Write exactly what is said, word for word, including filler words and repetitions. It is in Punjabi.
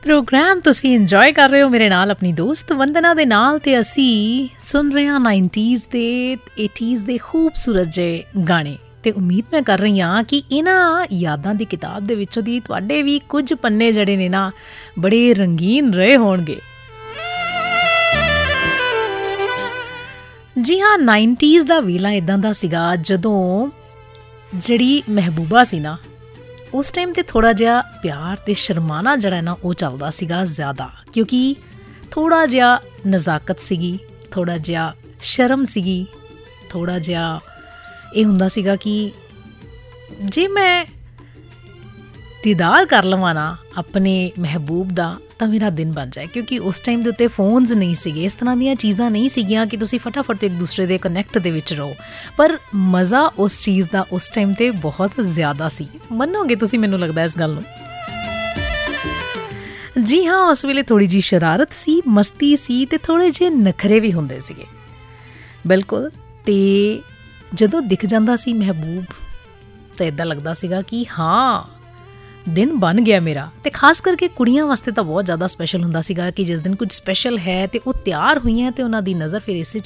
ਪ੍ਰੋਗਰਾਮ ਤੁਸੀਂ ਇੰਜੋਏ ਕਰ ਰਹੇ ਹੋ ਮੇਰੇ ਨਾਲ ਆਪਣੀ ਦੋਸਤ ਵੰਦਨਾ ਦੇ ਨਾਲ, ਤੇ ਅਸੀਂ ਸੁਣ ਰਹੇ ਹਾਂ ਨਾਈਨਟੀਜ਼ ਦੇ ਏਟੀਜ਼ ਦੇ ਖੂਬਸੂਰਤ ਜਿਹੇ ਗਾਣੇ। ਤੇ ਉਮੀਦ ਮੈਂ ਕਰ ਰਹੀ ਹਾਂ ਕਿ ਇਹਨਾਂ ਯਾਦਾਂ ਦੀ ਕਿਤਾਬ ਦੇ ਵਿੱਚੋਂ ਦੀ ਤੁਹਾਡੇ ਵੀ ਕੁਝ ਪੰਨੇ ਜਿਹੜੇ ਨੇ ਨਾ ਬੜੇ ਰੰਗੀਨ ਰਹੇ ਹੋਣਗੇ। ਜੀ ਹਾਂ, ਨਾਈਨਟੀਜ਼ ਦਾ ਵੇਲਾ ਇੱਦਾਂ ਦਾ ਸੀਗਾ ਜਦੋਂ ਜਿਹੜੀ ਮਹਿਬੂਬਾ ਸੀ ਨਾ, ਉਸ ਟਾਈਮ 'ਤੇ ਥੋੜ੍ਹਾ ਜਿਹਾ ਪਿਆਰ ਅਤੇ ਸ਼ਰਮਾਣਾ ਜਿਹੜਾ ਨਾ ਉਹ ਚੱਲਦਾ ਸੀਗਾ ਜ਼ਿਆਦਾ, ਕਿਉਂਕਿ ਥੋੜ੍ਹਾ ਜਿਹਾ ਨਜ਼ਾਕਤ ਸੀਗੀ, ਥੋੜ੍ਹਾ ਜਿਹਾ ਸ਼ਰਮ ਸੀਗੀ, ਥੋੜ੍ਹਾ ਜਿਹਾ ਇਹ ਹੁੰਦਾ ਸੀਗਾ ਕਿ ਜੇ ਮੈਂ ਦੀਦਾਰ ਕਰ ਲਵਾਂ ਨਾ ਆਪਣੇ ਮਹਿਬੂਬ ਦਾ ਤਾਂ ਮੇਰਾ ਦਿਨ ਬਣ ਜਾਏ, ਕਿਉਂਕਿ ਉਸ ਟਾਈਮ ਦੇ ਉੱਤੇ ਫੋਨਸ ਨਹੀਂ ਸੀਗੇ, ਇਸ ਤਰ੍ਹਾਂ ਦੀਆਂ ਚੀਜ਼ਾਂ ਨਹੀਂ ਸੀਗੀਆਂ ਕਿ ਤੁਸੀਂ ਫਟਾਫਟ ਇੱਕ ਦੂਸਰੇ ਦੇ ਕਨੈਕਟ ਦੇ ਵਿੱਚ ਰਹੋ। ਪਰ ਮਜ਼ਾ ਉਸ ਚੀਜ਼ ਦਾ ਉਸ ਟਾਈਮ 'ਤੇ ਬਹੁਤ ਜ਼ਿਆਦਾ ਸੀ, ਮੰਨੋਗੇ ਤੁਸੀਂ ਮੈਨੂੰ ਲੱਗਦਾ ਇਸ ਗੱਲ ਨੂੰ। ਜੀ ਹਾਂ, ਉਸ ਵੇਲੇ ਥੋੜ੍ਹੀ ਜਿਹੀ ਸ਼ਰਾਰਤ ਸੀ, ਮਸਤੀ ਸੀ ਅਤੇ ਥੋੜ੍ਹੇ ਜਿਹੇ ਨਖਰੇ ਵੀ ਹੁੰਦੇ ਸੀਗੇ, ਬਿਲਕੁਲ। ਅਤੇ ਜਦੋਂ ਦਿਖ ਜਾਂਦਾ ਸੀ ਮਹਿਬੂਬ ਤਾਂ ਇੱਦਾਂ ਲੱਗਦਾ ਸੀਗਾ ਕਿ ਹਾਂ ਦਿਨ ਬਣ ਗਿਆ ਮੇਰਾ। ਅਤੇ ਖਾਸ ਕਰਕੇ ਕੁੜੀਆਂ ਵਾਸਤੇ ਤਾਂ ਬਹੁਤ ਜ਼ਿਆਦਾ ਸਪੈਸ਼ਲ ਹੁੰਦਾ ਸੀਗਾ ਕਿ ਜਿਸ ਦਿਨ ਕੁਝ ਸਪੈਸ਼ਲ ਹੈ ਅਤੇ ਉਹ ਤਿਆਰ ਹੋਈਆਂ ਅਤੇ ਉਹਨਾਂ ਦੀ ਨਜ਼ਰ ਫਿਰ ਇਸੇ